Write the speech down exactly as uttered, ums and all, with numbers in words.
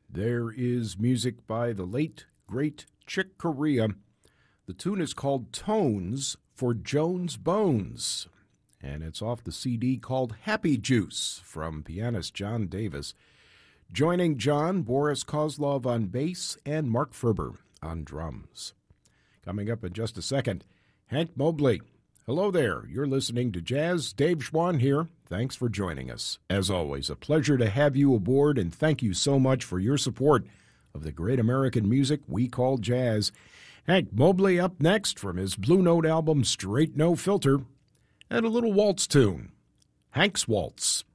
There is music by the late, great Chick Corea. The tune is called Tones for Jones Bones, and it's off the C D called Happy Juice from pianist John Davis. Joining John, Boris Kozlov on bass and Mark Ferber on drums. Coming up in just a second, Hank Mobley. Hello there. You're listening to Jazz. Dave Schwann here. Thanks for joining us. As always, a pleasure to have you aboard, and thank you so much for your support of the great American music we call jazz. Hank Mobley up next from his Blue Note album Straight No Filter, and a little waltz tune, Hank's Waltz.